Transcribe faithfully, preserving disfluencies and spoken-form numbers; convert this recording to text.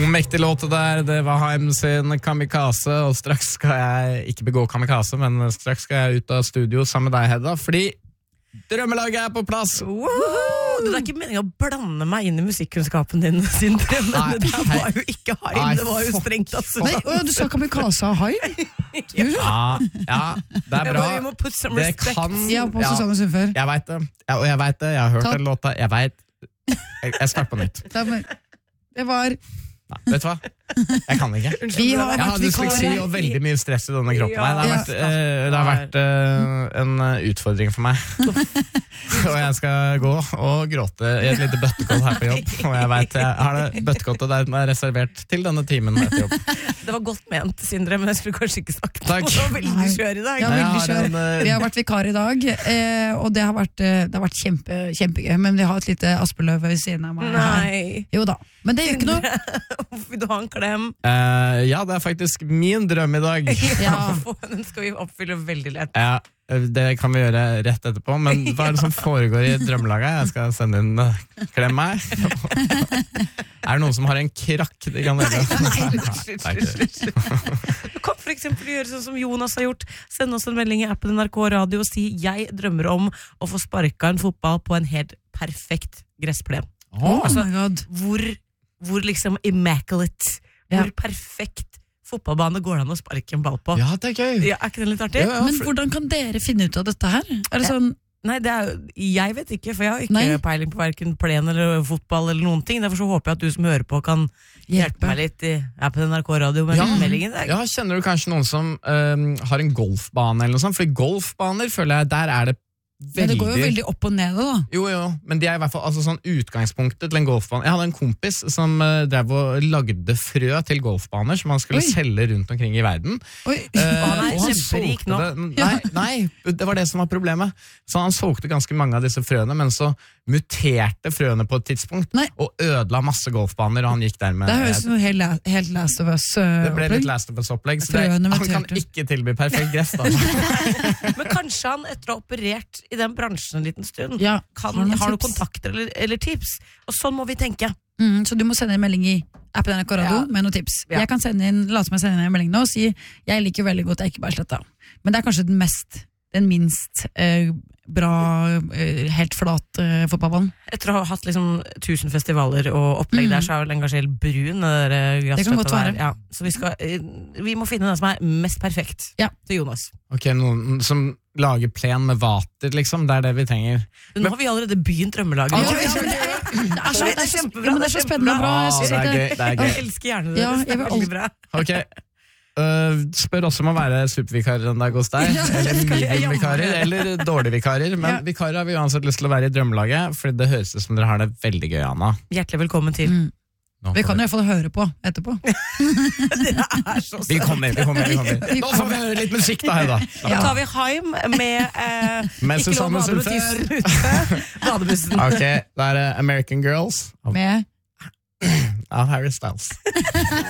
Mektig låt der, det var Haim sin Kamikaze, og straks skal jeg ikke begå kamikaze, men straks skal jeg ut av studio sammen med deg, Hedda, fordi drømmelaget er på plass. Woohoo! Det er ikke meningen å blande meg inn i musikkunnskapen din, Sindre, men det var jo ikke Haim, det var jo strengt altså. Nei, å, du sa kamikaze av Haim? Ja, ja, det er bra. Vi må put some Det respect. kan, Ja, på ja, Susanne Sundfør. jeg vet det, ja, og jeg vet det, jeg har hørt Ta- den låta, jeg vet, jeg, jeg starter på nytt. Da, men, Det var Nei, vet du hva? Jeg kan ikke. Vi har Jeg vært har dysleksi vikarer. og veldig mye stress i denne kroppen. Nei, det har Ja. vært, eh, det har vært eh, en utfordring for meg. Og jeg skal gå og gråte i et lite bøttekott her på jobb. Og jeg vet, jeg har det bøttekottet der som er reservert til denne timen etter jobb. Det var godt ment, Sindre, men jeg skulle kanskje ikke sagt det. Takk. Det var veldig skjør i dag. Ja, Jeg veldig har skjør. en, eh, Vi har vært vikar i dag, eh, og det har vært, eh, det har vært kjempe, kjempegøy. Men vi har et lite aspeløv ved siden av meg her. Nei. Jo da, men det gjør ikke noe. Hvorfor vil du ha en klem? Eh, ja, det er faktisk min drøm i dag. Ja. Den skal vi oppfylle veldig lett. Ja, det kan vi gjøre rett etterpå, men hva er det som foregår i drømmelaget? Jeg skal sende inn uh, klem meg. Er det noen som har en krakk de kan gjøre? Slutt, slutt, slutt. Du kan for eksempel gjøre sånn som Jonas har gjort. Send oss en melding i appen N R K Radio og si jeg drømmer om å få sparka en fotball på en helt perfekt gressplen. Oh Altså, my god. Hvor, hvor liksom immaculate, Ja. hvor perfekt fotballbane går det an å sparke en ball på. Ja, det er gøy. Ja, er ikke det litt artig? Ja, ja. Men hvordan kan dere finne ut av dette her? Er det sånn, Nei, det er, jo- jeg vet ikke, for jeg har ikke Nei. peiling på hverken plen eller fotball eller noen ting. Derfor så håper jeg at du som hører på kan hjelpe Hjelpe. meg litt i appen N R K Radio med Ja. meldingen. Det er- Ja, kjenner du kanskje noen som um, har en golfbane eller noe sånt? Fordi golfbaner føler jeg, der er det ja, veldig... det går jo veldig opp og ned da. Jo, jo, men de er i hvert fall altså, sånn utgangspunktet til en golfbane. Jeg hadde en kompis som uh, drev og lagde frø til golfbaner som han skulle Oi. selge rundt omkring i verden. Oi. Eh, han er og han kjemperik solgte nå. det. Nei, nei, det var det som var problemet. Så han solgte ganske mange av disse frøene, men så muterte frøene på et tidspunkt Nei. og ødela masse golfbaner, og han gikk der med Det høres ut som helt, la- helt Last of Us. Uh, Det ble litt Last of Us-opplegg, så det, Frøene han kan muterte. ikke tilby perfekt gress. Da. Men kanskje han etter å ha operert i den bransjen en liten stund Ja, kan, har har noen noen tips? kontakter eller, eller tips. Og sånn må vi tenke. Mm, så du må sende en melding i appen N R K Radio Ja. med noen tips. Ja. Jeg kan sende inn, la som jeg sender inn en melding nå og si jeg liker veldig godt Ekebergsletta. Men det er kanskje den mest, den minst eh, bra, eh, helt flat eh, fotballbanen. Etter å ha hatt liksom tusen festivaler og opplegg Mm. der, så er vel den kanskje helt brun. Det, der, Det kan godt være. Ja. Så vi, skal, eh, vi må finne den som er mest perfekt Ja. til Jonas. Ok, noen som lager plen med vater, liksom. Det er det vi trenger. Men nå har vi allerede begynt drømmelaget. Ja, Ja, ja, men det, det, er så, det, er så, kjempebra, ja, men det er så spennende og bra. Ah, Jeg synes det er det- gøy. Det er Jeg gøy. elsker hjernen Ja, deres. Det jeg er vil veldig bra. Ok, øh, spør også om å være supervikarer en dag hos deg, Ja, eller skal jeg jammen mediumvikarer, gjøre. eller dårlige vikarer. Men Ja. vikarer har vi uansett lyst til å være i drømmelaget, for det høres ut som dere har det veldig gøy, Anna. Hjertelig velkommen til. Mm. Nå Vi får kan i hvert fall høre på etterpå. Dere er så vi kommer, vi kommer, vi kommer. Vi Nå får vi høre litt musikk da, Hedda. Da tar vi Haim med eh, Med Ikke lov å Susanne bade med Sundfør. tissen ute. Badebussen. Ok, da er det American Girls Med av Harry Styles.